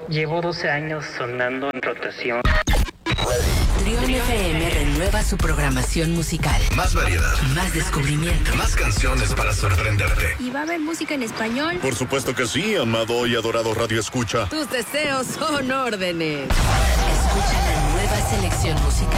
Llevo 12 años sonando en rotación. Trión FM renueva su programación musical. Más variedad. Más descubrimiento. Más canciones para sorprenderte. ¿Y va a haber música en español? Por supuesto que sí, amado y adorado Radio Escucha. Tus deseos son órdenes. Escucha la nueva selección musical